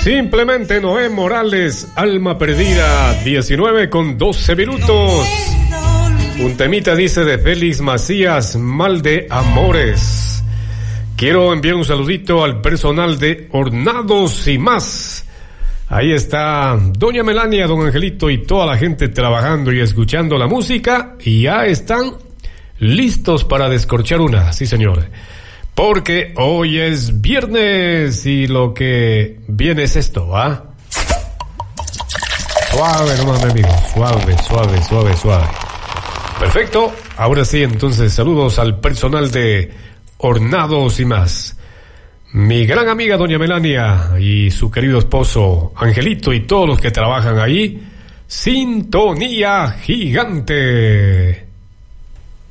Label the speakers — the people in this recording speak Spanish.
Speaker 1: Simplemente Noé Morales, Alma Perdida, 19:12. Un temita dice de Félix Macías, Mal de Amores. Quiero enviar un saludito al personal de Hornados y Más. Ahí está doña Melania, don Angelito y toda la gente trabajando y escuchando la música, y ya están listos para descorchar una, sí señor, porque hoy es viernes y lo que viene es esto, ¿ah? Suave nomás, mi amigo, suave. Perfecto, ahora sí, entonces saludos al personal de Hornados y Más. Mi gran amiga doña Melania y su querido esposo Angelito y todos los que trabajan ahí. Sintonía gigante.